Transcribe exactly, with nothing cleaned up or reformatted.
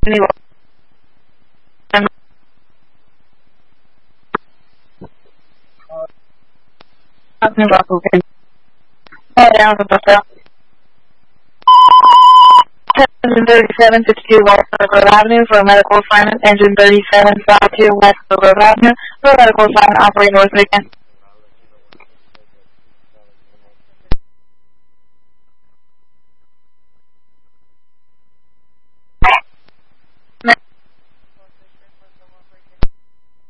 Engine thirty-seven fifty-two West Railroad Avenue for a medical assignment. Engine thirty-seven fifty-two West Railroad Avenue for a medical assignment. Operator North Weekend.